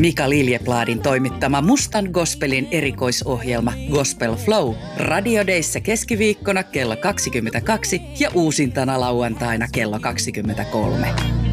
Mika Liljepladin toimittama Mustan gospelin erikoisohjelma Gospel Flow Radio Dayssä keskiviikkona kello 22 ja uusintana lauantaina kello 23.